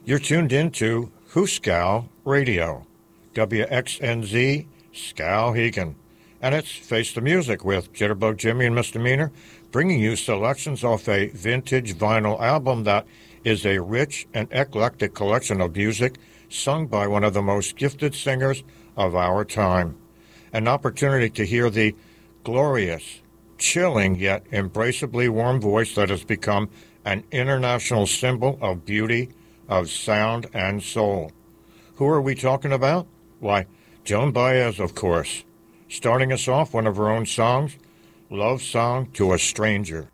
You're tuned in to Hooskow Radio, WXNZ Skowhegan, and it's Face the Music with Jitterbug Jimmy and Misdemeanor, bringing you selections off a vintage vinyl album that is a rich and eclectic collection of music sung by one of the most gifted singers of our time. An opportunity to hear the glorious, chilling yet embraceably warm voice that has become an international symbol of beauty, of sound, and soul. Who are we talking about? Why, Joan Baez, of course. Starting us off, one of her own songs, Love Song to a Stranger.